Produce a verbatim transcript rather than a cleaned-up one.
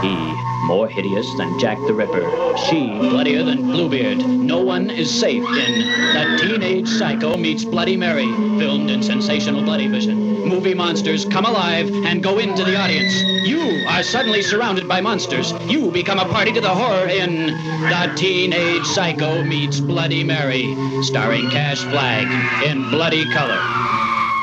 He, more hideous than Jack the Ripper. She, bloodier than Bluebeard. No one is safe in The Teenage Psycho Meets Bloody Mary, filmed in sensational Bloody Vision. Movie monsters come alive and go into the audience. You are suddenly surrounded by monsters. You become a party to the horror in The Teenage Psycho Meets Bloody Mary, starring Cash Flagg in bloody color.